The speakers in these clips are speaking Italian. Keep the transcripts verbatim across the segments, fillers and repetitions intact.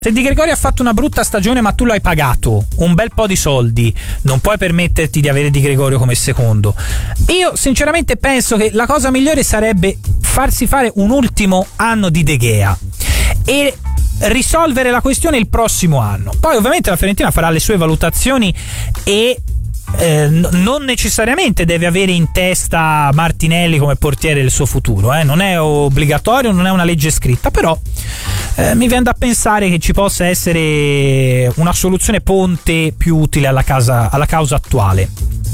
Se Di Gregorio ha fatto una brutta stagione ma tu l'hai pagato un bel po' di soldi, non puoi permetterti di avere Di Gregorio come secondo. Io sinceramente penso che la cosa migliore sarebbe farsi fare un ultimo anno di De Gea e risolvere la questione il prossimo anno. Poi ovviamente la Fiorentina farà le sue valutazioni e Eh, non necessariamente deve avere in testa Martinelli come portiere del suo futuro, eh? Non è obbligatorio, non è una legge scritta, però eh, mi viene da pensare che ci possa essere una soluzione ponte più utile alla, casa, alla causa attuale.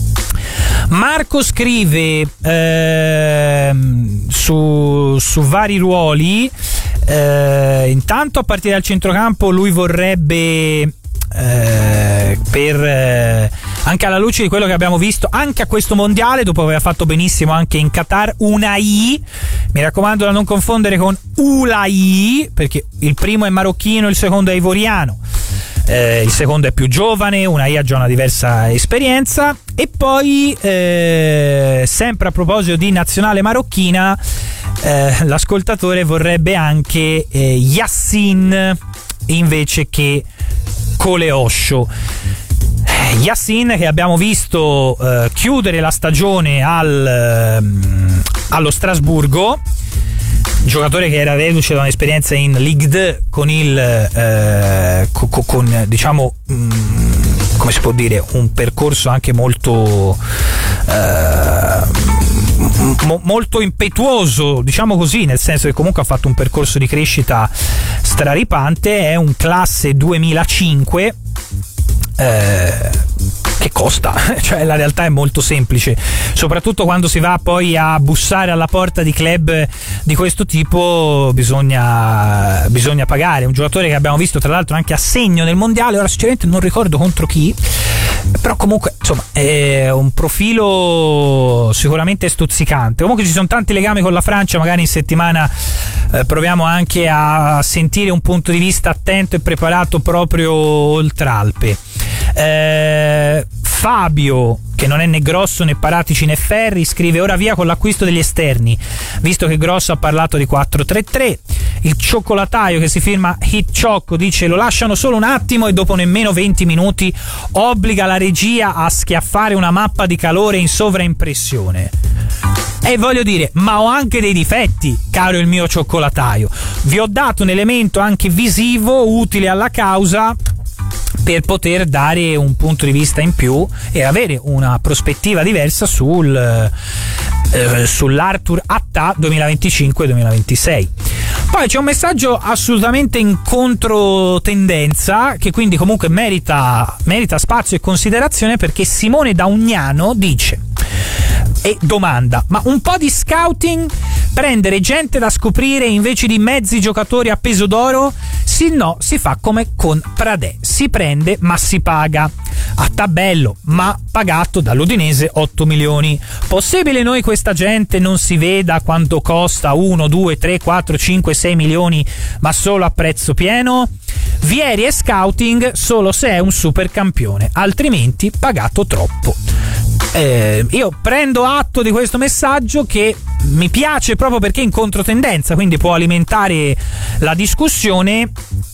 Marco scrive eh, su, su vari ruoli, eh, intanto a partire dal centrocampo lui vorrebbe Eh, per eh, anche alla luce di quello che abbiamo visto anche a questo mondiale, dopo aver fatto benissimo anche in Qatar, Unai, mi raccomando da non confondere con Ulai, perché il primo è marocchino, il secondo è ivoriano, eh, il secondo è più giovane, Unai ha già una diversa esperienza. E poi eh, sempre a proposito di nazionale marocchina, eh, l'ascoltatore vorrebbe anche eh, Yassin invece che Coleoscio. Yassin, che abbiamo visto eh, chiudere la stagione al, eh, allo Strasburgo, giocatore che era reduce da un'esperienza in Ligue due con il eh, con, con diciamo mh, come si può dire, un percorso anche molto eh, mo, molto impetuoso, diciamo così, nel senso che comunque ha fatto un percorso di crescita straripante. È un classe duemilacinque eh, che costa, cioè la realtà è molto semplice, soprattutto quando si va poi a bussare alla porta di club di questo tipo, bisogna bisogna pagare. Un giocatore che abbiamo visto tra l'altro anche a segno nel mondiale, ora sinceramente non ricordo contro chi, però comunque insomma è un profilo sicuramente stuzzicante. Comunque ci sono tanti legami con la Francia, magari in settimana eh, proviamo anche a sentire un punto di vista attento e preparato proprio oltre Alpe. Eh, Fabio, che non è né Grosso né Paratici né Ferri, scrive: ora via con l'acquisto degli esterni, visto che Grosso ha parlato di quattro tre tre. Il Cioccolataio, che si firma Hitchcock, dice: lo lasciano solo un attimo e dopo nemmeno venti minuti obbliga la regia a schiaffare una mappa di calore in sovraimpressione. E voglio dire, ma ho anche dei difetti, caro il mio Cioccolataio. Vi ho dato un elemento anche visivo utile alla causa per poter dare un punto di vista in più e avere una prospettiva diversa sul eh, sull'Arthur Attah duemilaventicinque duemilaventisei. Poi c'è un messaggio assolutamente in controtendenza, che quindi comunque merita, merita spazio e considerazione, perché Simone da Ugnano dice e domanda: ma un po' di scouting, prendere gente da scoprire invece di mezzi giocatori a peso d'oro? Sì, no, si fa come con Pradè, si prende ma si paga. A tabello, ma pagato dall'Udinese otto milioni. Possibile noi questa gente non si veda quanto costa uno, due, tre, quattro, cinque, sei milioni, ma solo a prezzo pieno? Vieri e scouting solo se è un super campione, altrimenti pagato troppo. Eh, io prendo atto di questo messaggio, che mi piace proprio perché è in controtendenza, quindi può alimentare la discussione.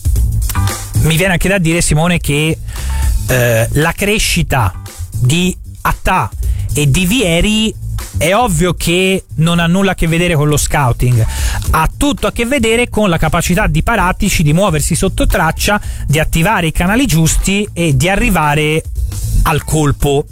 Mi viene anche da dire, Simone, che eh, la crescita di Attah e di Vieri è ovvio che non ha nulla a che vedere con lo scouting, ha tutto a che vedere con la capacità di Paratici di muoversi sotto traccia, di attivare i canali giusti e di arrivare al colpo.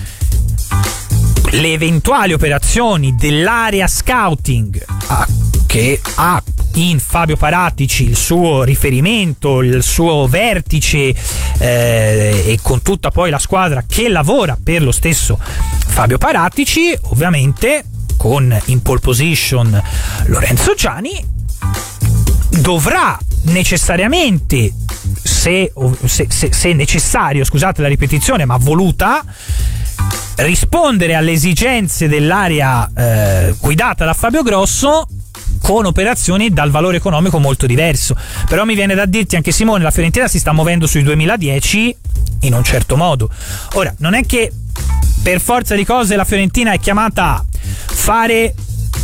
Le eventuali operazioni dell'area scouting ah, che ha in Fabio Paratici il suo riferimento, il suo vertice eh, e con tutta poi la squadra che lavora per lo stesso Fabio Paratici, ovviamente con in pole position Lorenzo Giani, dovrà necessariamente, se, se, se, se necessario, scusate la ripetizione ma voluta, rispondere alle esigenze dell'area eh, guidata da Fabio Grosso con operazioni dal valore economico molto diverso. Però mi viene da dirti anche, Simone, la Fiorentina si sta muovendo sui duemiladieci in un certo modo. Ora, non è che per forza di cose la Fiorentina è chiamata a fare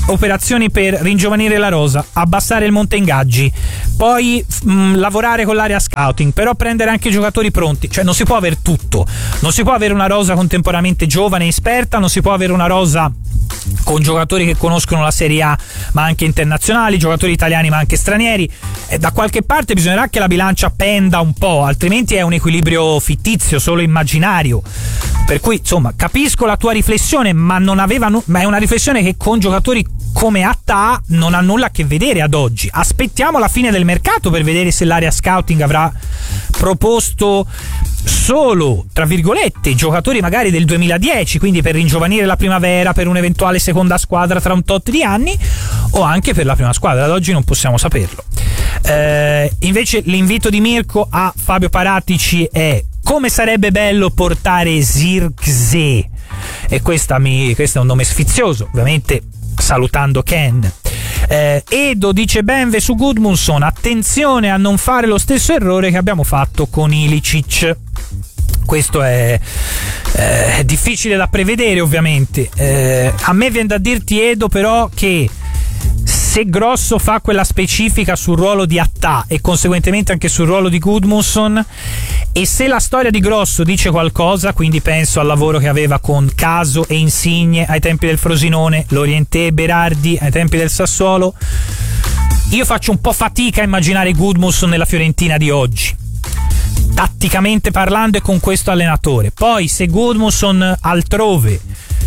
operazioni per ringiovanire la rosa, abbassare il monte ingaggi, poi mh, lavorare con l'area scouting, però prendere anche giocatori pronti. Cioè non si può aver tutto, non si può avere una rosa contemporaneamente giovane e esperta, non si può avere una rosa con giocatori che conoscono la Serie A ma anche internazionali, giocatori italiani ma anche stranieri, e da qualche parte bisognerà che la bilancia penda un po', altrimenti è un equilibrio fittizio, solo immaginario. Per cui insomma capisco la tua riflessione, ma non aveva nu- ma è una riflessione che con giocatori come Atta non ha nulla a che vedere ad oggi. Aspettiamo la fine del mercato per vedere se l'area scouting avrà proposto solo, tra virgolette, giocatori magari del duemiladieci, quindi per ringiovanire la primavera, per un'eventuale seconda squadra tra un tot di anni, o anche per la prima squadra. Ad oggi non possiamo saperlo. Eh, invece l'invito di Mirko a Fabio Paratici è: come sarebbe bello portare Zirkzee, e questa mi, questo è un nome sfizioso, ovviamente salutando Ken. eh, Edo dice: Benve su Gudmundsson, attenzione a non fare lo stesso errore che abbiamo fatto con Ilicic. Questo è, eh, è difficile da prevedere, ovviamente. eh, a me viene da dirti, Edo, però, che se Grosso fa quella specifica sul ruolo di Atta e conseguentemente anche sul ruolo di Gudmundsson, e se la storia di Grosso dice qualcosa, quindi penso al lavoro che aveva con Caso e Insigne ai tempi del Frosinone, Lorientè e Berardi ai tempi del Sassuolo, io faccio un po' fatica a immaginare Gudmundsson nella Fiorentina di oggi, tatticamente parlando, e con questo allenatore. Poi se Gudmundsson altrove,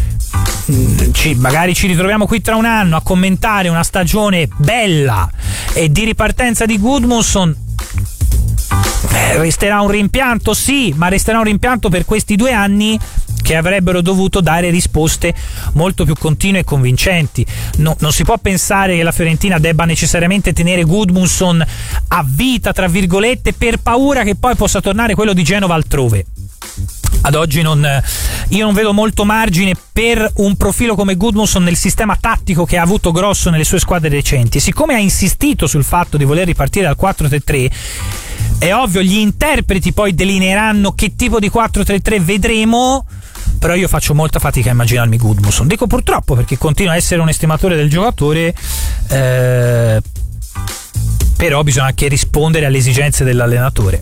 Ci, magari ci ritroviamo qui tra un anno a commentare una stagione bella e di ripartenza di Gudmundsson, eh, resterà un rimpianto, sì, ma resterà un rimpianto per questi due anni che avrebbero dovuto dare risposte molto più continue e convincenti. No, non si può pensare che la Fiorentina debba necessariamente tenere Gudmundsson a vita, tra virgolette, per paura che poi possa tornare quello di Genova altrove. Ad oggi non, io non vedo molto margine per un profilo come Gudmundsson nel sistema tattico che ha avuto Grosso nelle sue squadre recenti. Siccome ha insistito sul fatto di voler ripartire dal quattro tre tre, è ovvio, gli interpreti poi delineeranno che tipo di quattro tre tre vedremo, però io faccio molta fatica a immaginarmi Gudmundsson. Dico purtroppo, perché continuo a essere un estimatore del giocatore, eh, però bisogna anche rispondere alle esigenze dell'allenatore.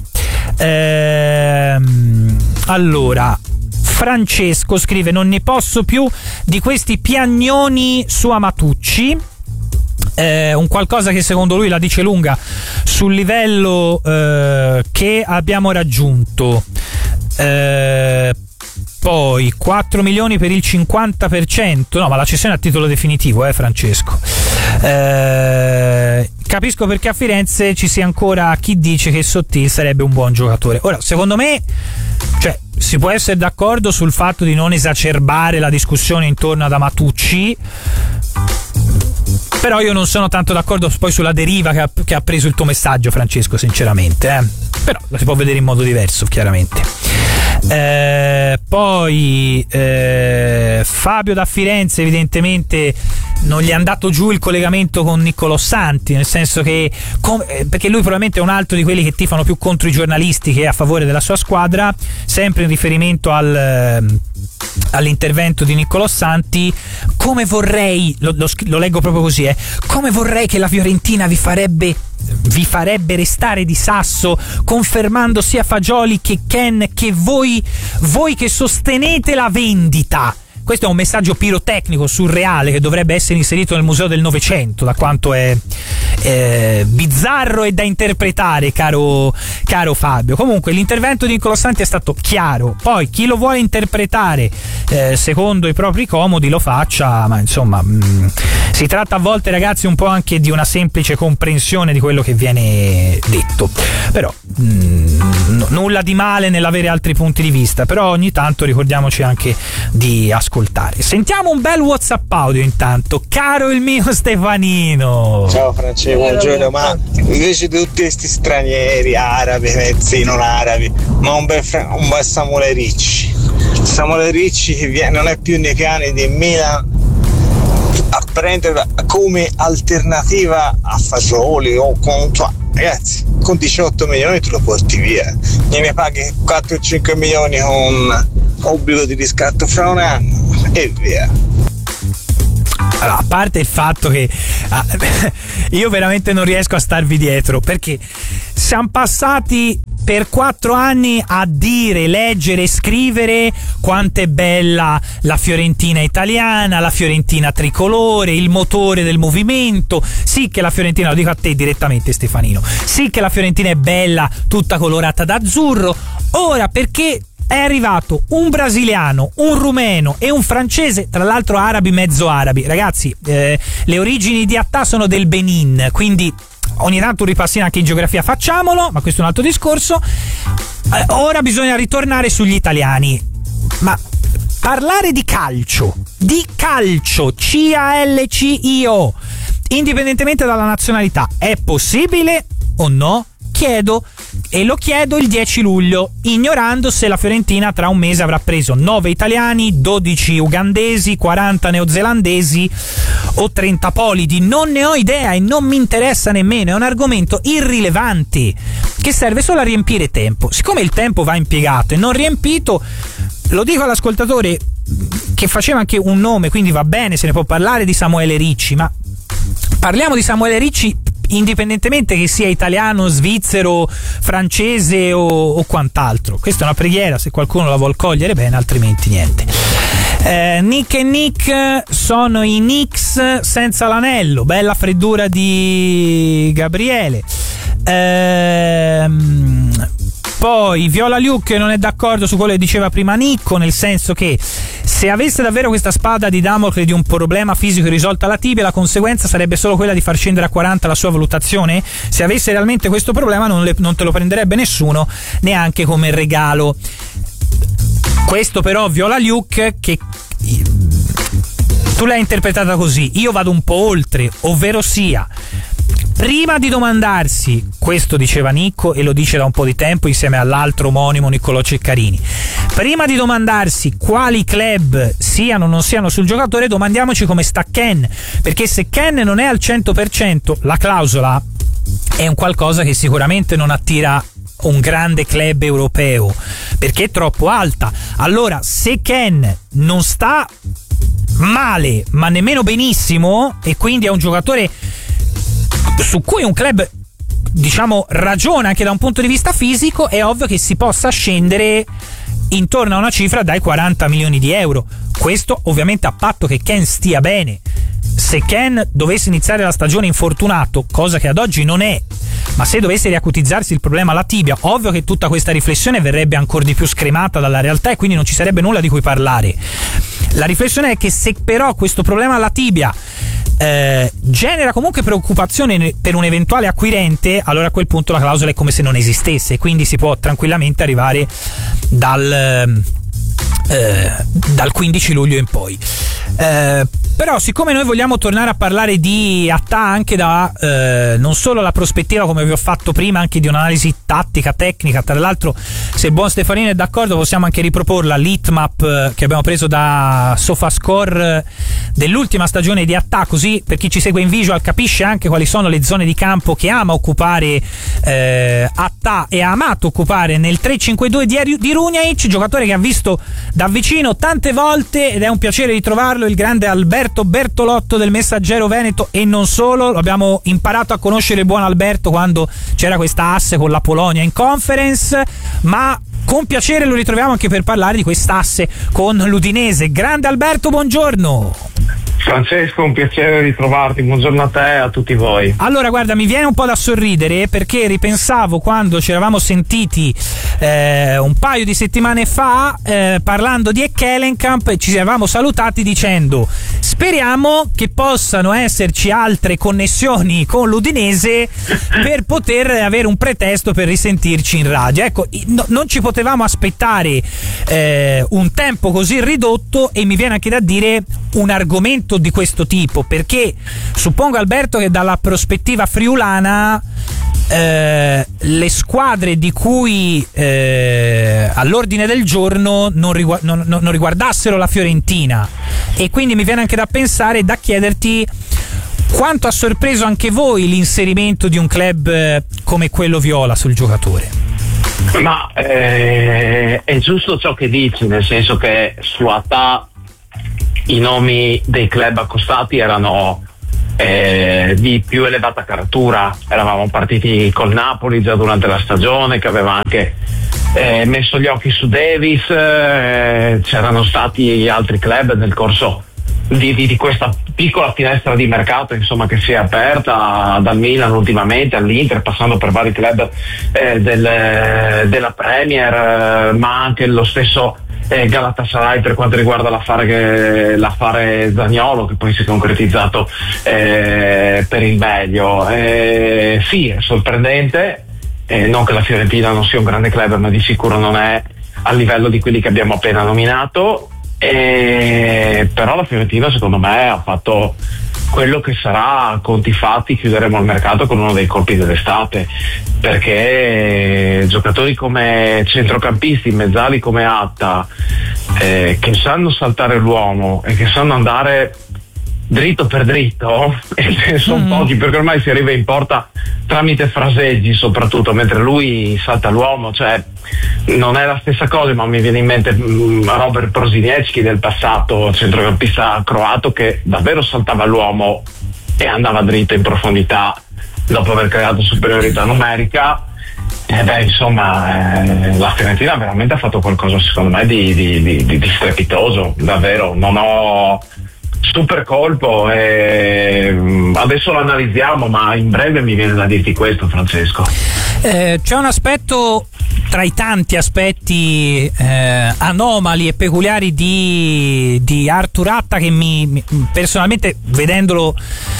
Ehm, allora Francesco scrive: non ne posso più di questi piagnoni su Amatucci. Eh, un qualcosa che secondo lui la dice lunga sul livello eh, che abbiamo raggiunto. eh, Poi quattro milioni per il cinquanta per cento, no, ma la cessione a titolo definitivo, eh Francesco. Eh, capisco perché a Firenze ci sia ancora chi dice che Sottil sarebbe un buon giocatore. Ora, secondo me, cioè, si può essere d'accordo sul fatto di non esacerbare la discussione intorno ad Amatucci, però io non sono tanto d'accordo poi sulla deriva che ha, che ha preso il tuo messaggio, Francesco, sinceramente, eh. Però la si può vedere in modo diverso, chiaramente. Eh, poi eh, Fabio da Firenze evidentemente non gli è andato giù il collegamento con Niccolò Santi, nel senso che com- perché lui probabilmente è un altro di quelli che tifano più contro i giornalisti che a favore della sua squadra, sempre in riferimento al all'intervento di Niccolò Santi. Come vorrei, lo, lo, lo leggo proprio così, eh, come vorrei che la Fiorentina vi farebbe vi farebbe restare di sasso, confermando sia Fagioli che Ken che voi voi che sostenete la vendita. Questo è un messaggio pirotecnico surreale che dovrebbe essere inserito nel Museo del Novecento, da quanto è eh, bizzarro e da interpretare, caro, caro Fabio. Comunque l'intervento di Niccolò Santi è stato chiaro, poi chi lo vuole interpretare eh, secondo i propri comodi lo faccia, ma insomma mh, si tratta a volte, ragazzi, un po' anche di una semplice comprensione di quello che viene detto. Però mh, n- nulla di male nell'avere altri punti di vista, però ogni tanto ricordiamoci anche di ascoltare. Sentiamo un bel WhatsApp audio intanto, caro il mio Stefanino. Ciao Francesco, buongiorno. Ma invece di tutti questi stranieri, arabi, mezzi non arabi, ma un bel, un bel Samuele Ricci. Samuele Ricci che viene, non è più nei piani di Milan a prendere come alternativa a Fagioli o con, cioè, ragazzi, con diciotto milioni tu lo porti via, gliene paghi quattro cinque milioni con obbligo di riscatto fra un anno e via. Allora, a parte il fatto che ah, io veramente non riesco a starvi dietro, perché siamo passati per quattro anni a dire, leggere e scrivere quanto è bella la Fiorentina italiana, la Fiorentina tricolore, il motore del movimento. Sì che la Fiorentina, lo dico a te direttamente Stefanino, sì che la Fiorentina è bella, tutta colorata d'azzurro. Ora, perché è arrivato un brasiliano, un rumeno e un francese, tra l'altro arabi mezzo arabi. Ragazzi, eh, le origini di Attah sono del Benin, quindi ogni tanto un ripassino anche in geografia facciamolo, ma questo è un altro discorso. Eh, ora bisogna ritornare sugli italiani. Ma parlare di calcio, di calcio, C A L C I O, indipendentemente dalla nazionalità, è possibile o no? Chiedo, e lo chiedo il dieci luglio, ignorando se la Fiorentina tra un mese avrà preso nove italiani, dodici ugandesi, quaranta neozelandesi o trenta polidi. Non ne ho idea e non mi interessa nemmeno, è un argomento irrilevante che serve solo a riempire tempo. Siccome il tempo va impiegato e non riempito, lo dico all'ascoltatore che faceva anche un nome, quindi va bene, se ne può parlare di Samuele Ricci, ma parliamo di Samuele Ricci indipendentemente che sia italiano, svizzero, francese o, o quant'altro. Questa è una preghiera, se qualcuno la vuol cogliere bene, altrimenti niente. eh, Nick e Nick sono i Knicks senza l'anello, bella freddura di Gabriele. ehm Poi Viola Luke non è d'accordo su quello che diceva prima Nicco, nel senso che se avesse davvero questa spada di Damocle di un problema fisico risolto alla tibia, la conseguenza sarebbe solo quella di far scendere a quaranta la sua valutazione. Se avesse realmente questo problema non, le, non te lo prenderebbe nessuno, neanche come regalo. Questo però Viola Luke, che tu l'hai interpretata così, io vado un po' oltre, ovvero sia, prima di domandarsi, questo diceva Nicco e lo dice da un po' di tempo insieme all'altro omonimo Niccolò Ceccarini, prima di domandarsi quali club siano o non siano sul giocatore, domandiamoci come sta Ken, perché se Ken non è al cento per cento, la clausola è un qualcosa che sicuramente non attira un grande club europeo, perché è troppo alta. Allora, se Ken non sta male ma nemmeno benissimo e quindi è un giocatore su cui un club, diciamo, ragiona anche da un punto di vista fisico, è ovvio che si possa scendere intorno a una cifra dai quaranta milioni di euro. Questo ovviamente a patto che Ken stia bene. Se Ken dovesse iniziare la stagione infortunato, cosa che ad oggi non è, ma se dovesse riacutizzarsi il problema alla tibia, ovvio che tutta questa riflessione verrebbe ancora di più scremata dalla realtà e quindi non ci sarebbe nulla di cui parlare. La riflessione è che se però questo problema alla tibia Eh, genera comunque preoccupazione per un eventuale acquirente, allora a quel punto la clausola è come se non esistesse, quindi si può tranquillamente arrivare dal eh, dal quindici luglio in poi. Eh, però siccome noi vogliamo tornare a parlare di Attah anche da eh, non solo la prospettiva, come vi ho fatto prima, anche di un'analisi tattica, tecnica, tra l'altro se il buon Stefanino è d'accordo possiamo anche riproporla l'heatmap eh, che abbiamo preso da SofaScore eh, dell'ultima stagione di Attah, così per chi ci segue in visual capisce anche quali sono le zone di campo che ama occupare eh, Attah e ha amato occupare nel tre cinque due di, di Runjaic, giocatore che ha visto da vicino tante volte ed è un piacere ritrovarlo, il grande Alberto Bertolotto del Messaggero Veneto, e non solo, abbiamo imparato a conoscere il buon Alberto quando c'era questa asse con la Polonia in conference, ma con piacere lo ritroviamo anche per parlare di quest'asse con l'Udinese. Grande Alberto, buongiorno. Francesco, un piacere ritrovarti, buongiorno a te e a tutti voi. Allora guarda, mi viene un po' da sorridere perché ripensavo quando ci eravamo sentiti eh, un paio di settimane fa eh, parlando di Ekkelenkamp, e ci eravamo salutati dicendo speriamo che possano esserci altre connessioni con l'Udinese per poter avere un pretesto per risentirci in radio. Ecco, no, non ci potevamo aspettare eh, un tempo così ridotto, e mi viene anche da dire un argomento di questo tipo, perché suppongo, Alberto, che dalla prospettiva friulana eh, le squadre di cui eh, all'ordine del giorno non, rigu- non, non riguardassero la Fiorentina, e quindi mi viene anche da pensare, da chiederti quanto ha sorpreso anche voi l'inserimento di un club eh, come quello viola sul giocatore. Ma eh, è giusto ciò che dici, nel senso che su Attah i nomi dei club accostati erano eh, di più elevata caratura. Eravamo partiti col Napoli già durante la stagione, che aveva anche eh, messo gli occhi su Davis, eh, c'erano stati altri club nel corso Di, di, di questa piccola finestra di mercato, insomma, che si è aperta dal Milan ultimamente all'Inter, passando per vari club eh, del, della Premier, eh, ma anche lo stesso eh, Galatasaray per quanto riguarda l'affare, che, l'affare Zaniolo, che poi si è concretizzato eh, per il meglio. Eh, sì, è sorprendente, eh, non che la Fiorentina non sia un grande club, ma di sicuro non è a livello di quelli che abbiamo appena nominato. E però la Fiorentina secondo me ha fatto quello che sarà, a conti fatti chiuderemo il mercato con uno dei colpi dell'estate, perché giocatori come centrocampisti, mezzali come Atta, eh, che sanno saltare l'uomo e che sanno andare dritto per dritto, e ce ne sono mm. pochi, perché ormai si arriva in porta tramite fraseggi soprattutto, mentre lui salta l'uomo. Cioè, non è la stessa cosa, ma mi viene in mente mh, Robert Broziniecki del passato, centrocampista croato, che davvero saltava l'uomo e andava dritto in profondità dopo aver creato superiorità numerica. E beh, insomma, eh, la Fiorentina veramente ha fatto qualcosa secondo me di, di, di, di strepitoso, davvero. Non ho super colpo e adesso lo analizziamo, ma in breve mi viene da dirti questo, Francesco. Eh, c'è un aspetto tra i tanti aspetti eh, anomali e peculiari di, di Arthur Atta che mi, mi personalmente, vedendolo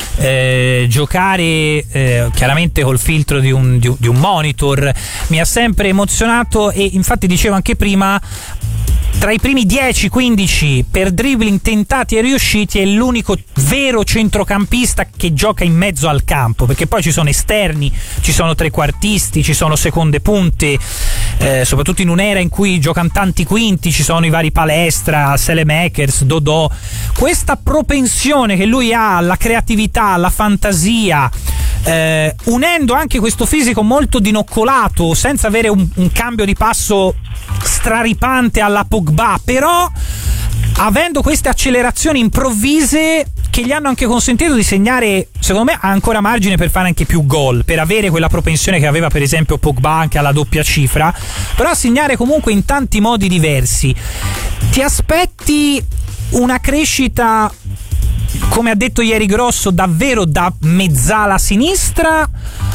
eh, giocare eh, chiaramente col filtro di un, di, di un monitor, mi ha sempre emozionato. E infatti dicevo anche prima, tra i primi dieci quindici per dribbling tentati e riusciti è l'unico vero centrocampista che gioca in mezzo al campo, perché poi ci sono esterni, ci sono trequartisti, ci sono seconde punte, eh, soprattutto in un'era in cui giocano tanti quinti, ci sono i vari Palestra, Selemakers, Dodò. Questa propensione che lui ha alla creatività, alla fantasia, eh, unendo anche questo fisico molto dinoccolato, senza avere un, un cambio di passo straripante alla Pogba, però avendo queste accelerazioni improvvise che gli hanno anche consentito di segnare, secondo me ha ancora margine per fare anche più gol, per avere quella propensione che aveva per esempio Pogba anche alla doppia cifra, però a segnare comunque in tanti modi diversi. Ti aspetti una crescita, come ha detto ieri Grosso, davvero da mezzala sinistra,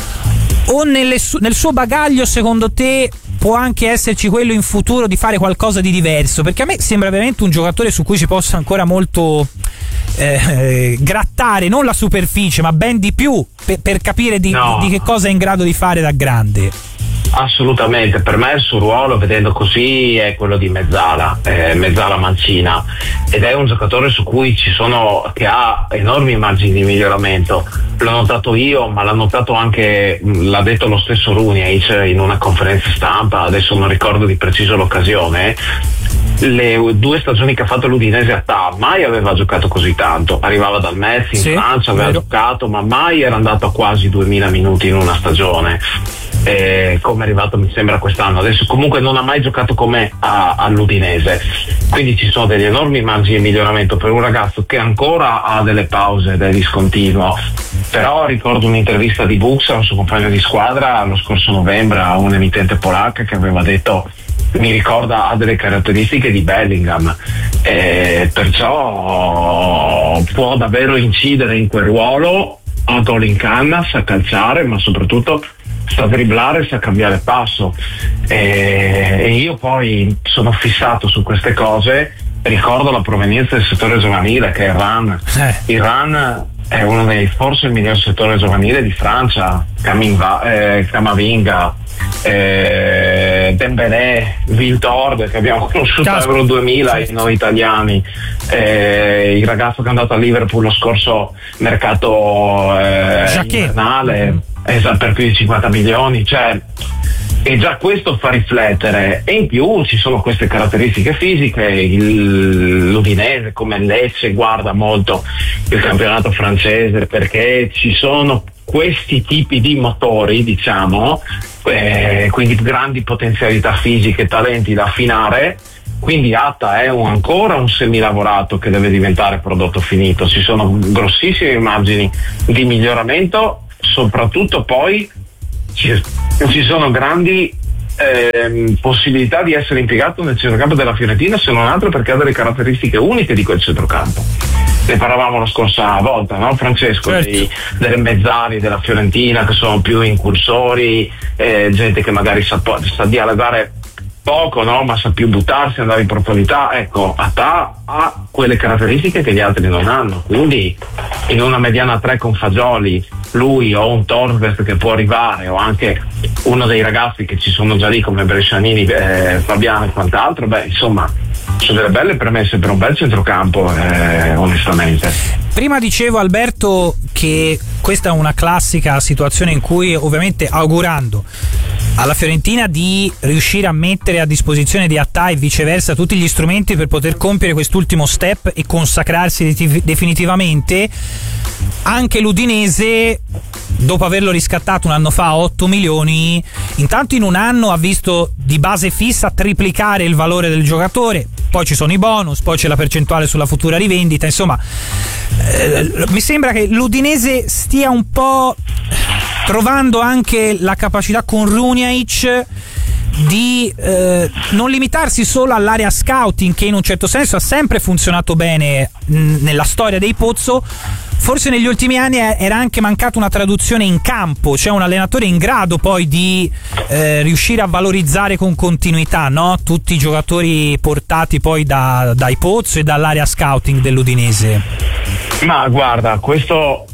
o nelle su- nel suo bagaglio secondo te può anche esserci quello in futuro di fare qualcosa di diverso? Perché a me sembra veramente un giocatore su cui si possa ancora molto eh, grattare, non la superficie, ma ben di più, per, per capire di, no. di, di che cosa è in grado di fare da grande. Assolutamente, per me il suo ruolo, vedendo così, è quello di mezzala, eh, mezzala mancina, ed è un giocatore su cui ci sono, che ha enormi margini di miglioramento. L'ho notato io, ma l'ha notato anche, l'ha detto lo stesso Runic in una conferenza stampa, adesso non ricordo di preciso l'occasione. Le due stagioni che ha fatto l'Udinese a T A mai aveva giocato così tanto, arrivava dal Metz in sì, Francia, aveva vero. giocato, ma mai era andato a quasi duemila minuti in una stagione. Eh, come è arrivato mi sembra quest'anno. Adesso comunque non ha mai giocato come a, all'Udinese, quindi ci sono degli enormi margini di miglioramento per un ragazzo che ancora ha delle pause ed è discontinuo. Però ricordo un'intervista di Buxa, un suo compagno di squadra, lo scorso novembre a un'emittente polacca, che aveva detto: mi ricorda, ha delle caratteristiche di Bellingham, eh, perciò può davvero incidere in quel ruolo, ha gol in canna, sa calciare, ma soprattutto sa dribblare, sa cambiare passo, e, e io poi sono fissato su queste cose. Ricordo la provenienza del settore giovanile, che è il RAN. Eh. Il RAN è uno dei, forse il miglior settore giovanile di Francia. Caminva, eh, Camavinga, eh, Dembélé, Viltord, che abbiamo conosciuto a Euro duemila, i noi italiani, eh, il ragazzo che è andato a Liverpool lo scorso mercato eh, invernale, mm-hmm. esatto, per più di cinquanta milioni, cioè, e già questo fa riflettere. E in più ci sono queste caratteristiche fisiche. Il, l'Udinese, come il Lecce, guarda molto il campionato francese, perché ci sono questi tipi di motori, diciamo, eh, quindi grandi potenzialità fisiche, talenti da affinare, quindi Atta è un, ancora un semilavorato che deve diventare prodotto finito. Ci sono grossissimi margini di miglioramento, soprattutto poi ci, ci sono grandi eh, possibilità di essere impiegato nel centrocampo della Fiorentina, se non altro perché ha delle caratteristiche uniche di quel centrocampo. Ne parlavamo la scorsa volta, no Francesco? Certo. Dei, delle mezzali della Fiorentina che sono più incursori, eh, gente che magari sa, sa dialogare poco, no? Ma sa più buttarsi, andare in profondità. Ecco, Atta ha quelle caratteristiche che gli altri non hanno, quindi in una mediana tre con Fagioli, lui o un Torvest che può arrivare, o anche uno dei ragazzi che ci sono già lì come Brescianini, eh, Fabiano e quant'altro, beh insomma sono delle belle premesse per un bel centrocampo, eh, onestamente. Prima dicevo, Alberto, che questa è una classica situazione in cui, ovviamente augurando alla Fiorentina di riuscire a mettere a disposizione di Atta e viceversa tutti gli strumenti per poter compiere quest'ultimo step e consacrarsi definitivamente, anche l'Udinese, dopo averlo riscattato un anno fa a otto milioni, intanto in un anno ha visto di base fissa triplicare il valore del giocatore, poi ci sono i bonus, poi c'è la percentuale sulla futura rivendita, insomma eh, mi sembra che l'Udinese stia un po' trovando anche la capacità con Runjaic di eh, non limitarsi solo all'area scouting, che in un certo senso ha sempre funzionato bene mh, nella storia dei Pozzo. Forse negli ultimi anni era anche mancata una traduzione in campo, cioè un allenatore in grado poi di eh, riuscire a valorizzare con continuità, no? Tutti i giocatori portati poi da, dai Pozzo e dall'area scouting dell'Udinese. Ma guarda, questo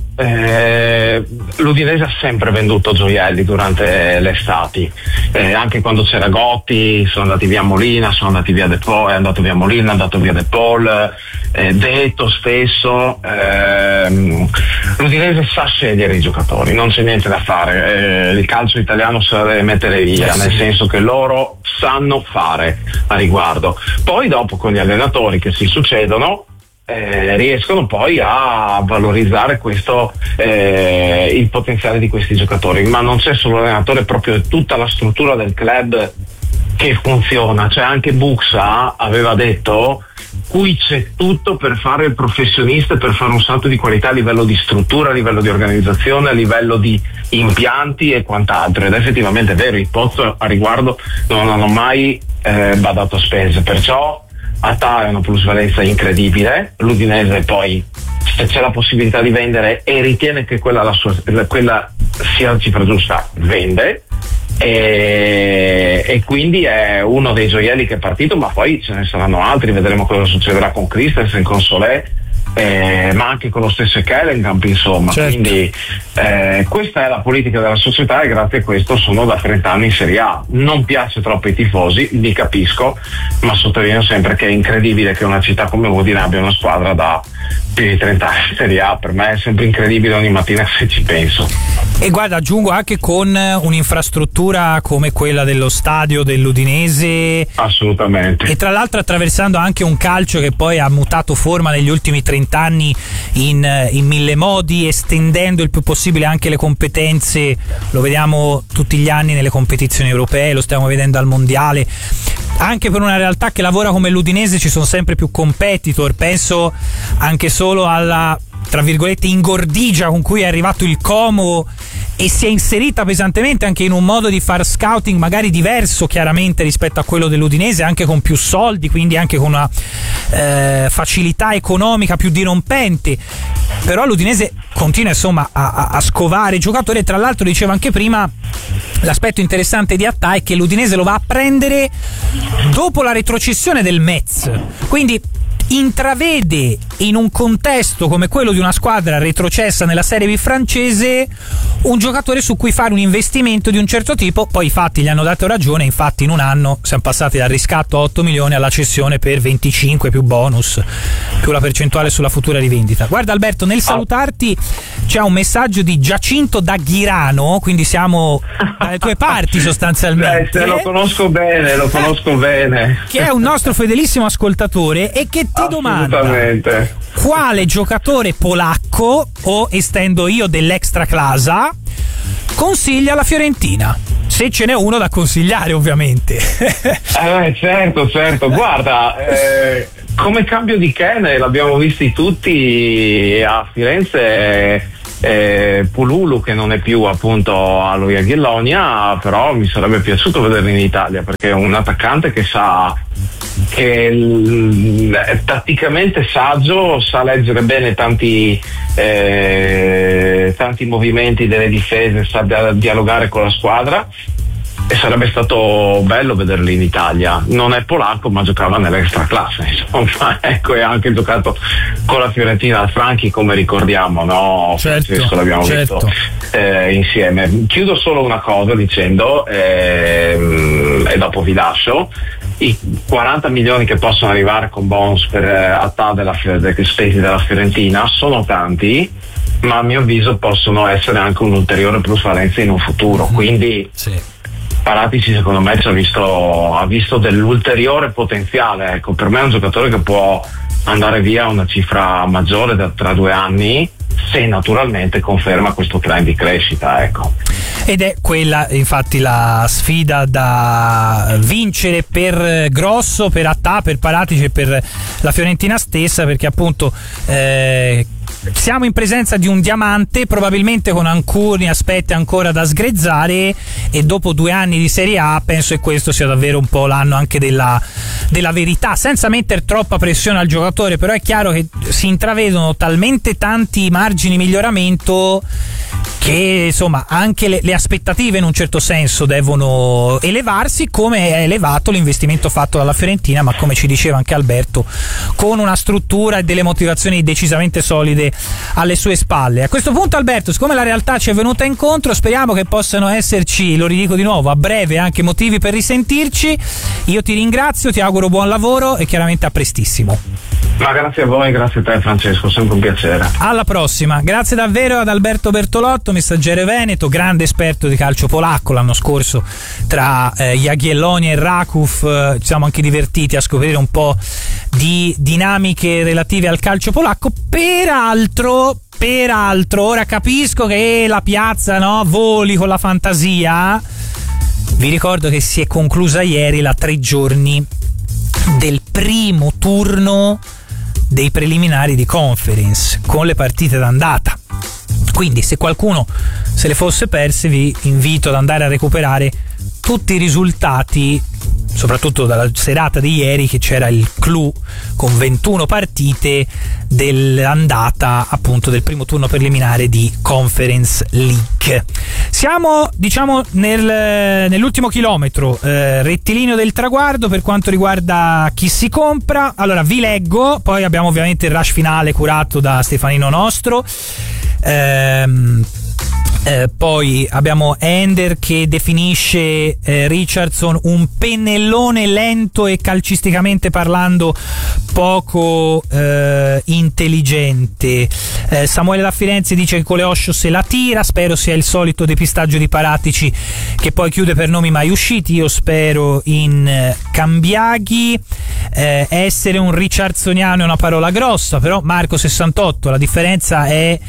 Eh, l'Udinese ha sempre venduto gioielli durante le estati, eh, anche quando c'era Gotti, sono andati via Molina, sono andati via De Paul, è andato via Molina, è andato via De Paul, eh, Detto stesso, ehm, l'Udinese sa scegliere i giocatori, non c'è niente da fare, eh, il calcio italiano se la deve mettere via, nel senso che loro sanno fare a riguardo. Poi dopo con gli allenatori che si succedono Eh, riescono poi a valorizzare questo eh, il potenziale di questi giocatori, ma non c'è solo l'allenatore, proprio tutta la struttura del club che funziona. Cioè anche Buxa aveva detto: qui c'è tutto per fare il professionista e per fare un salto di qualità a livello di struttura, a livello di organizzazione, a livello di impianti e quant'altro, ed effettivamente è vero, i Pozzo a riguardo non hanno mai eh, badato a spese, perciò Atta è una plusvalenza incredibile. L'Udinese poi, se c'è la possibilità di vendere e ritiene che quella, la sua, quella sia la cifra giusta, vende, e, e quindi è uno dei gioielli che è partito, ma poi ce ne saranno altri, vedremo cosa succederà con Christensen, con Solé, eh, ma anche con lo stesso Kellenkamp, insomma. Certo. Quindi eh, questa è la politica della società e grazie a questo sono da trenta anni in Serie A. Non piace troppo ai tifosi, li capisco, ma sottolineo sempre che è incredibile che una città come Udine abbia una squadra da più di trenta anni in Serie A. Per me è sempre incredibile ogni mattina se ci penso. E guarda, aggiungo anche con un'infrastruttura come quella dello stadio dell'Udinese, assolutamente, e tra l'altro attraversando anche un calcio che poi ha mutato forma negli ultimi trenta anni in, in mille modi, estendendo il più possibile anche le competenze. Lo vediamo tutti gli anni nelle competizioni europee, lo stiamo vedendo al mondiale. Anche per una realtà che lavora come l'Udinese ci sono sempre più competitor, penso anche solo alla, tra virgolette, ingordigia con cui è arrivato il Como e si è inserita pesantemente anche in un modo di far scouting magari diverso chiaramente rispetto a quello dell'Udinese, anche con più soldi, quindi anche con una eh, facilità economica più dirompente. Però l'Udinese continua insomma a, a, a scovare i giocatori, e tra l'altro dicevo anche prima, l'aspetto interessante di Atta è che l'Udinese lo va a prendere dopo la retrocessione del Metz, quindi intravede in un contesto come quello di una squadra retrocessa nella Serie B francese un giocatore su cui fare un investimento di un certo tipo. Poi i fatti gli hanno dato ragione, infatti in un anno siamo passati dal riscatto a otto milioni alla cessione per venticinque più bonus più la percentuale sulla futura rivendita. Guarda Alberto, nel salutarti c'è un messaggio di Giacinto da Ghirano, quindi siamo dalle tue parti sostanzialmente. Beh, lo conosco bene, lo conosco bene. Che è un nostro fedelissimo ascoltatore e che ti domanda quale giocatore polacco, o estendo io dell'Extraclasa, consiglia la Fiorentina. se ce n'è uno da consigliare, ovviamente. eh, certo, certo. Guarda, eh, come cambio di Kane l'abbiamo visti tutti a Firenze. Eh, Pululu, che non è più appunto allo Jagiellonia, però mi sarebbe piaciuto vederlo in Italia, perché è un attaccante che sa, che l, è tatticamente saggio, sa leggere bene tanti eh, tanti movimenti delle difese, sa dialogare con la squadra, e sarebbe stato bello vederli in Italia. Non è polacco, ma giocava nell'extra classe, insomma, ecco, e ha anche giocato con la Fiorentina al Franchi, come ricordiamo, no? Certo, Francesco, l'abbiamo certo. visto eh, insieme. Chiudo solo una cosa dicendo, ehm, e dopo vi lascio, i quaranta milioni che possono arrivare con bonus per eh, Attà della, delle spese della Fiorentina sono tanti, ma a mio avviso possono essere anche un ulteriore plusvalenza in un futuro, quindi sì. Paratici secondo me ci ha visto, ha visto dell'ulteriore potenziale, ecco, per me è un giocatore che può andare via a una cifra maggiore da, tra due anni, se naturalmente conferma questo trend di crescita, ecco. Ed è quella infatti la sfida da vincere per Grosso, per Attà, per Paratici e per la Fiorentina stessa, perché appunto eh, siamo in presenza di un diamante, probabilmente con alcuni aspetti ancora da sgrezzare, e dopo due anni di Serie A penso che questo sia davvero un po' l'anno anche della, della verità, senza mettere troppa pressione al giocatore. Però è chiaro che si intravedono talmente tanti margini di miglioramento che insomma anche le, le aspettative in un certo senso devono elevarsi, come è elevato l'investimento fatto dalla Fiorentina, ma come ci diceva anche Alberto, con una struttura e delle motivazioni decisamente solide alle sue spalle. A questo punto, Alberto, siccome la realtà ci è venuta incontro, speriamo che possano esserci, lo ridico di nuovo, a breve anche motivi per risentirci. Io ti ringrazio, ti auguro buon lavoro e chiaramente a prestissimo. Ma grazie a voi, grazie a te Francesco, sempre un piacere. Alla prossima, grazie davvero ad Alberto Bertolotto, messaggero veneto, grande esperto di calcio polacco. L'anno scorso tra eh, Jagiellonia e Raków eh, ci siamo anche divertiti a scoprire un po' di dinamiche relative al calcio polacco. Peraltro, peraltro, ora capisco che la piazza, no, voli con la fantasia. Vi ricordo che si è conclusa ieri la tre giorni del primo turno dei preliminari di Conference, con le partite d'andata. Quindi se qualcuno se le fosse perse, vi invito ad andare a recuperare tutti i risultati, soprattutto dalla serata di ieri, che c'era il clou con ventuno partite dell'andata appunto del primo turno preliminare di Conference League. Siamo diciamo nel, nell'ultimo chilometro, eh, rettilineo del traguardo per quanto riguarda chi si compra. Allora vi leggo, poi abbiamo ovviamente il rush finale curato da Stefanino Nostro. ehm Eh, poi abbiamo Ender che definisce eh, Richardson un pennellone lento e calcisticamente parlando poco eh, intelligente. eh, Samuele da Firenze dice che Coleoscio se la tira, spero sia il solito depistaggio di Paratici che poi chiude per nomi mai usciti. Io spero in eh, Cambiaghi. eh, essere un Richardsoniano è una parola grossa, però Marco sessantotto, la differenza è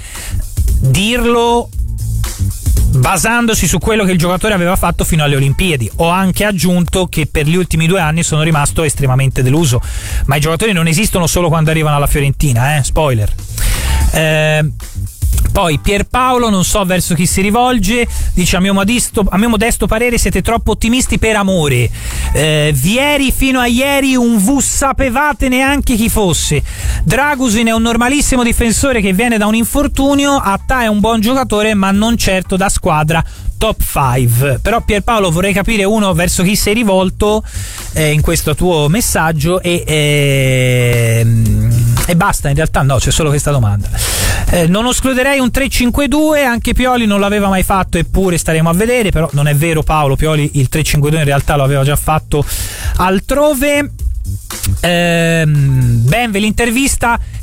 dirlo basandosi su quello che il giocatore aveva fatto fino alle Olimpiadi. Ho anche aggiunto che per gli ultimi due anni sono rimasto estremamente deluso, ma i giocatori non esistono solo quando arrivano alla Fiorentina, eh? Spoiler. Eh, poi Pierpaolo, non so verso chi si rivolge, dice: a mio modesto, a mio modesto parere siete troppo ottimisti per amore. eh, Vieri fino a ieri un V sapevate neanche chi fosse. Dragusin è un normalissimo difensore che viene da un infortunio. Attà è un buon giocatore ma non certo da squadra top cinque. Però Pierpaolo, vorrei capire uno verso chi sei rivolto eh, in questo tuo messaggio e, eh, e basta, in realtà no, c'è solo questa domanda. eh, non escluderei un tre cinque due, anche Pioli non l'aveva mai fatto, eppure staremo a vedere. Però non è vero Paolo, Pioli il tre cinque due in realtà lo aveva già fatto altrove. Ehm, Benve, l'intervista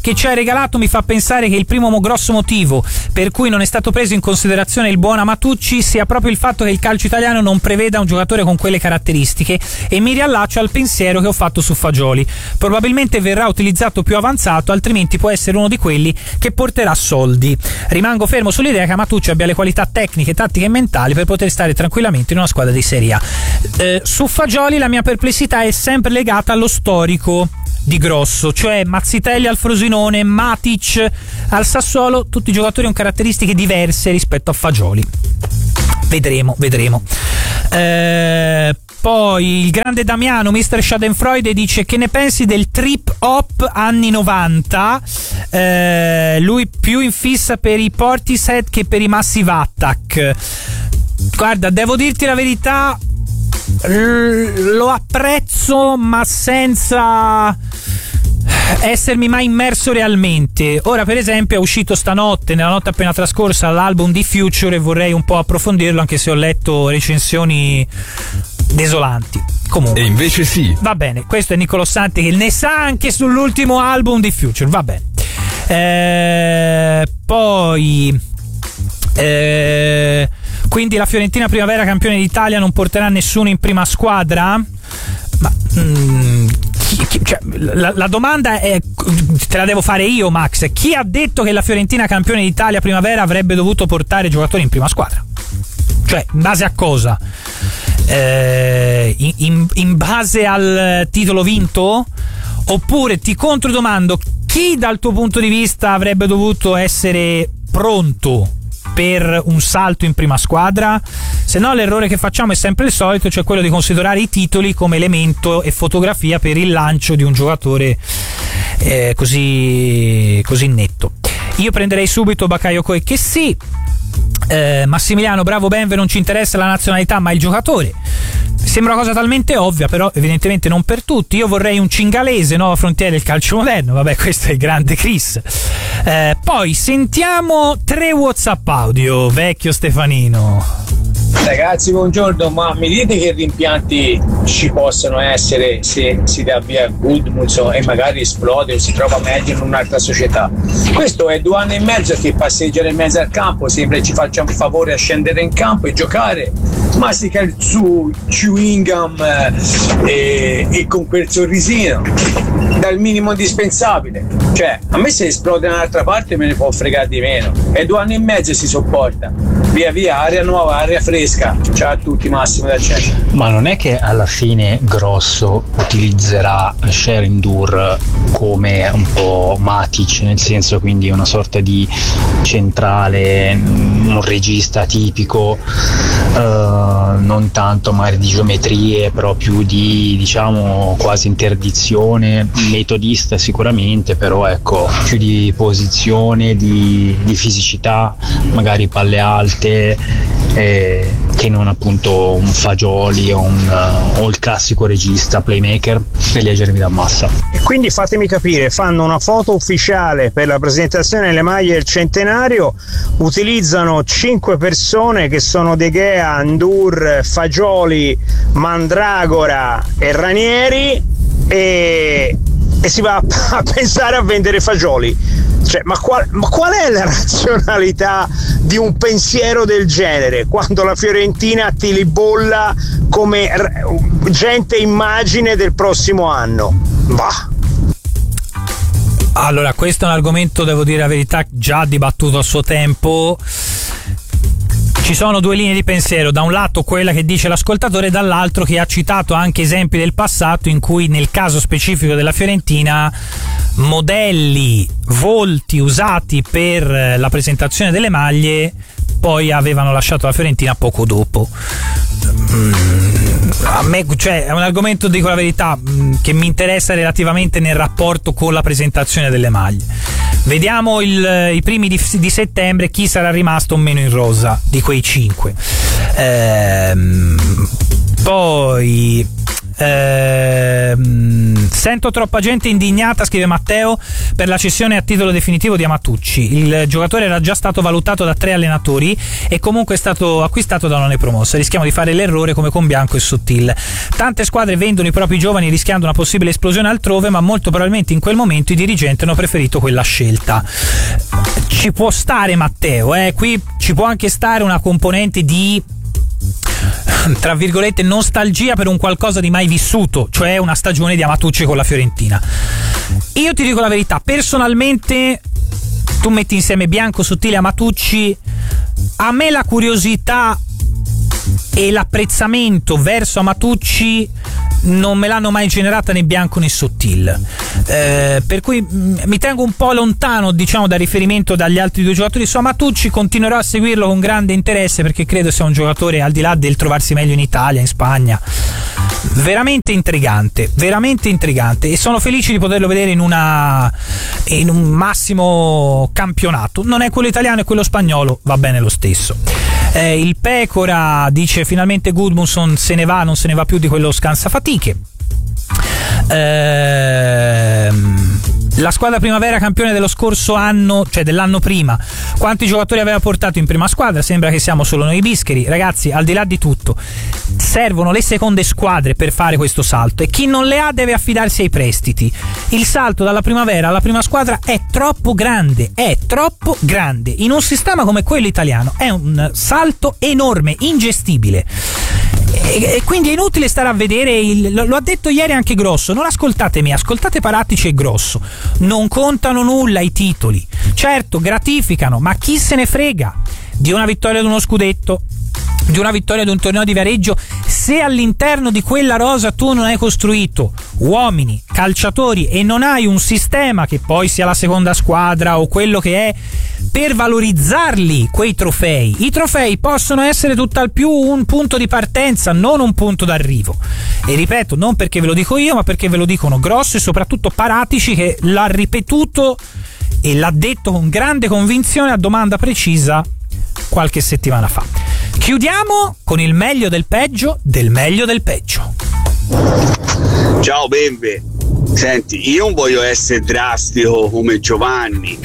che ci hai regalato mi fa pensare che il primo mo- grosso motivo per cui non è stato preso in considerazione il buon Amatucci sia proprio il fatto che il calcio italiano non preveda un giocatore con quelle caratteristiche, e mi riallaccio al pensiero che ho fatto su Fagioli. Probabilmente verrà utilizzato più avanzato, altrimenti può essere uno di quelli che porterà soldi. Rimango fermo sull'idea che Amatucci abbia le qualità tecniche, tattiche e mentali per poter stare tranquillamente in una squadra di Serie A. Eh, su Fagioli la mia perplessità è sempre legata allo storico di Grosso, cioè Mazzitelli al Frosinone, Matic al Sassuolo, tutti giocatori con caratteristiche diverse rispetto a Fagioli. Vedremo, vedremo. Eh, poi il grande Damiano, mister Schadenfreude, dice: che ne pensi del trip hop anni novanta? Eh, lui più in fissa per i Portishead che per i Massive Attack. Guarda, devo dirti la verità, lo apprezzo ma senza essermi mai immerso realmente. Ora per esempio è uscito stanotte, nella notte appena trascorsa, l'album di Future, e vorrei un po' approfondirlo, anche se ho letto recensioni desolanti. Comunque, e invece sì, va bene, questo è Niccolò Santi che ne sa anche sull'ultimo album di Future, va bene. Eh, poi eh, quindi la Fiorentina Primavera campione d'Italia non porterà nessuno in prima squadra? Ma mm, chi, chi, cioè, la, la domanda è, te la devo fare io, Max: chi ha detto che la Fiorentina campione d'Italia Primavera avrebbe dovuto portare giocatori in prima squadra? Cioè, in base a cosa? Eh, in, in, in base al titolo vinto? Oppure ti controdomando, chi dal tuo punto di vista avrebbe dovuto essere pronto per un salto in prima squadra? Se no l'errore che facciamo è sempre il solito, cioè quello di considerare i titoli come elemento e fotografia per il lancio di un giocatore eh, così, così netto. Io prenderei subito Bakayoko e che sì. Eh, Massimiliano, bravo Benve, non ci interessa la nazionalità ma il giocatore. Sembra una cosa talmente ovvia, però evidentemente non per tutti. Io vorrei un cingalese, nuova frontiera del calcio moderno. Vabbè, questo è il grande Chris. Eh, poi sentiamo tre WhatsApp audio, vecchio Stefanino. Ragazzi, buongiorno, ma mi dite che rimpianti ci possono essere se si dà via Gudmundsson e magari esplode o si trova meglio in un'altra società? Questo è due anni e mezzo che passeggia in mezzo al campo, sembra ci faccia un favore a scendere in campo e giocare, mastica il suo chewing gum eh, e, e con quel sorrisino dal minimo indispensabile. Cioè, a me se esplode in un'altra parte me ne può fregare di meno, e due anni e mezzo si sopporta. Via via, aria nuova, aria fresca. Ciao a tutti, Massimo da Cento. Ma non è che alla fine Grosso utilizzerà Sherindur come un po' Matic, nel senso, quindi una sorta di centrale, un regista tipico, eh, non tanto magari di geometrie, però più di, diciamo, quasi interdizione, metodista sicuramente, però ecco, più di posizione, di, di fisicità, magari palle alte, eh, che non appunto un Fagioli o, un, uh, o il classico regista playmaker per leggermi da massa. E quindi fatemi capire, fanno una foto ufficiale per la presentazione delle maglie del centenario, utilizzano cinque persone che sono De Gea, Ndur, Fagioli, Mandragora e Ranieri, e, e si va a, a pensare a vendere Fagioli. Cioè, ma, qual, ma qual è la razionalità di un pensiero del genere quando la Fiorentina ti li bolla come r- gente immagine del prossimo anno? Bah. Allora, questo è un argomento, devo dire la verità, già dibattuto a suo tempo. Ci sono due linee di pensiero: da un lato quella che dice l'ascoltatore, dall'altro che ha citato anche esempi del passato in cui, nel caso specifico della Fiorentina, modelli, volti usati per la presentazione delle maglie poi avevano lasciato la Fiorentina poco dopo. Mm, a me, cioè, è un argomento, dico la verità, che mi interessa relativamente nel rapporto con la presentazione delle maglie. Vediamo il, i primi di, di settembre chi sarà rimasto o meno in rosa di quei cinque. Ehm, poi ehm, Sento troppa gente indignata, scrive Matteo, per la cessione a titolo definitivo di Amatucci. Il giocatore era già stato valutato da tre allenatori e comunque è stato acquistato da una nepromossa. Rischiamo di fare l'errore come con Bianco e Sottil. Tante squadre vendono i propri giovani rischiando una possibile esplosione altrove, ma molto probabilmente in quel momento i dirigenti hanno preferito quella scelta. Ci può stare, Matteo, eh? Qui ci può anche stare una componente di, tra virgolette, nostalgia per un qualcosa di mai vissuto, cioè una stagione di Amatucci con la Fiorentina. Io ti dico la verità, personalmente tu metti insieme Bianco, Sottile e Amatucci, a me la curiosità e l'apprezzamento verso Amatucci non me l'hanno mai generata né Bianco né Sottil, eh, per cui mh, mi tengo un po' lontano, diciamo, dal riferimento dagli altri due giocatori. Su Amatucci continuerò a seguirlo con grande interesse perché credo sia un giocatore, al di là del trovarsi meglio in Italia, in Spagna, veramente intrigante, veramente intrigante, e sono felice di poterlo vedere in una in un massimo campionato. Non è quello italiano, è quello spagnolo, va bene lo stesso. Eh, il Pecora dice finalmente Gudmundsson se ne va, non se ne va più di quello scansafatiche. Ehm, la squadra primavera campione dello scorso anno, cioè dell'anno prima, quanti giocatori aveva portato in prima squadra? Sembra che siamo solo noi bischeri. Ragazzi, al di là di tutto, servono le seconde squadre per fare questo salto e chi non le ha deve affidarsi ai prestiti. Il salto dalla primavera alla prima squadra è troppo grande, è troppo grande. In un sistema come quello italiano è un salto enorme, ingestibile. E quindi è inutile stare a vedere il, lo ha detto ieri anche Grosso, non ascoltate me, ascoltate Paratici e Grosso, non contano nulla i titoli, certo gratificano, ma chi se ne frega di una vittoria di uno scudetto, di una vittoria di un torneo di Viareggio, se all'interno di quella rosa tu non hai costruito uomini, calciatori e non hai un sistema, che poi sia la seconda squadra o quello che è, per valorizzarli quei trofei. I trofei possono essere tutt'al più un punto di partenza, non un punto d'arrivo. E ripeto, non perché ve lo dico io, ma perché ve lo dicono Grosso e soprattutto Paratici, che l'ha ripetuto e l'ha detto con grande convinzione a domanda precisa qualche settimana fa. Chiudiamo con il meglio del peggio del meglio del peggio. Ciao bimbi, senti, io non voglio essere drastico come Giovanni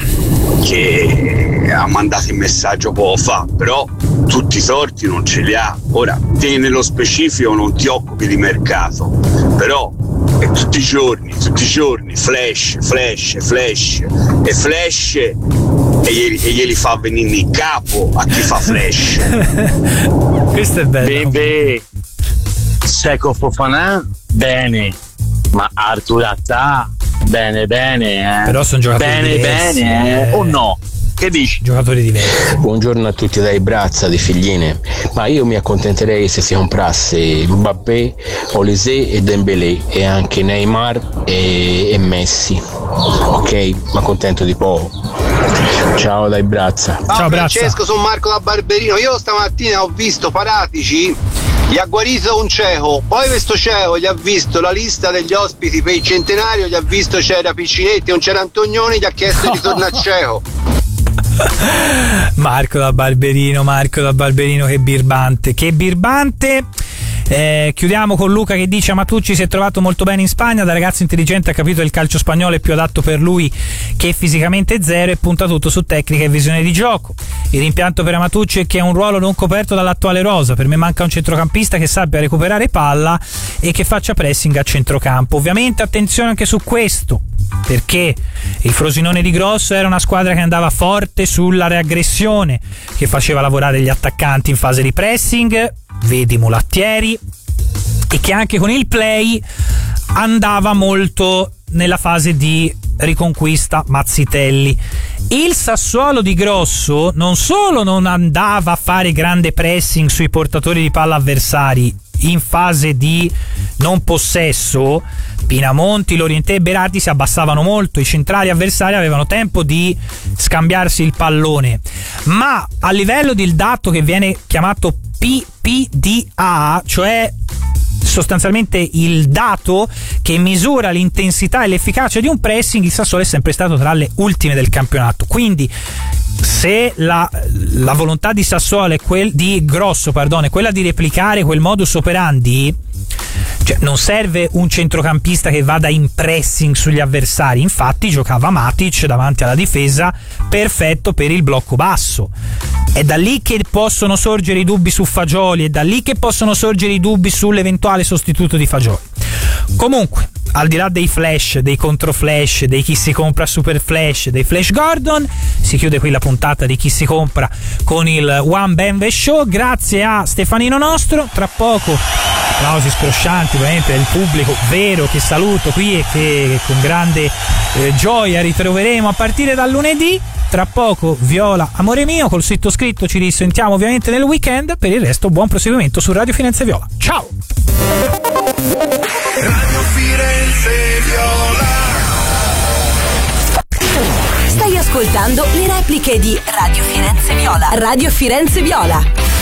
che ha mandato il messaggio poco fa, però tutti i torti non ce li ha. Ora, te nello specifico non ti occupi di mercato, però è tutti i giorni, tutti i giorni, flash, flash, flash e flash e glieli, e glieli fa venire in capo a chi fa flash. Questo è bello. Bebe, Seko Fofana, bene, ma Artur Attà, bene bene, eh. Però sono giocatori bene diversi, bene, eh. O no? Che dici? Giocatori diversi. Buongiorno a tutti dai Brazza di Figline, ma io mi accontenterei se si comprasse Mbappé, Olise e Dembélé e anche Neymar e, e Messi, ok? Ma contento di poco. Ciao dai Brazza. Ciao, Ciao Francesco, sono Marco da Barberino. Io stamattina ho visto Paratici, gli ha guarito un cieco, poi questo cieco gli ha visto la lista degli ospiti per il centenario, gli ha visto c'era Piccinetti, non c'era Antonioni, gli ha chiesto no. di tornare cieco. Marco da Barberino, Marco da Barberino, che birbante, che birbante. Eh, chiudiamo con Luca che dice: Amatucci si è trovato molto bene in Spagna, da ragazzo intelligente ha capito che il calcio spagnolo è più adatto per lui che fisicamente zero e punta tutto su tecnica e visione di gioco. Il rimpianto per Amatucci è che è un ruolo non coperto dall'attuale rosa. Per me manca un centrocampista che sappia recuperare palla e che faccia pressing a centrocampo. Ovviamente attenzione anche su questo, perché il Frosinone di Grosso era una squadra che andava forte sulla reaggressione, che faceva lavorare gli attaccanti in fase di pressing, vedi Mulattieri, e che anche con il play andava molto nella fase di riconquista, Mazzitelli. Il Sassuolo di Grosso non solo non andava a fare grande pressing sui portatori di palla avversari in fase di non possesso, Pinamonti, Lorientè e Berardi si abbassavano molto, i centrali avversari avevano tempo di scambiarsi il pallone, ma a livello del dato che viene chiamato P P D A, cioè sostanzialmente il dato che misura l'intensità e l'efficacia di un pressing, il Sassuolo è sempre stato tra le ultime del campionato. Quindi se la, la volontà di Sassuolo è quel di Grosso, pardon, è quella di replicare quel modus operandi, Cioè, non serve un centrocampista che vada in pressing sugli avversari, infatti giocava Matic davanti alla difesa, perfetto per il blocco basso. È da lì che possono sorgere i dubbi su Fagioli, è da lì che possono sorgere i dubbi sull'eventuale sostituto di Fagioli. Comunque, al di là dei flash, dei controflash, dei chi si compra super flash, dei Flash Gordon, si chiude qui la puntata di Chi si compra con il One Benve Show. Grazie a Stefanino Nostro. Tra poco applausi scroscianti ovviamente del pubblico vero che saluto qui e che con grande eh, gioia ritroveremo a partire dal lunedì. Tra poco Viola amore mio, col sito scritto ci risentiamo ovviamente nel weekend. Per il resto buon proseguimento su Radio Firenze Viola. Ciao. Radio Firenze Viola. Stai ascoltando le repliche di Radio Firenze Viola. Radio Firenze Viola.